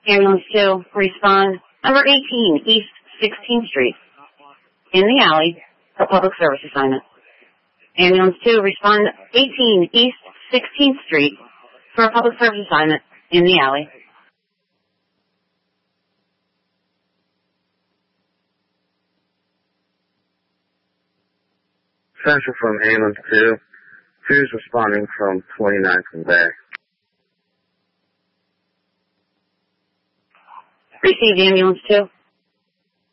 Ambulance 2, respond number 18 East 16th Street in the alley for public service assignment. Ambulance 2, respond 18 East 16th Street for a public service assignment in the alley. Central from Ambulance 2. Who's responding from 29th and Bay? Received, Ambulance 2.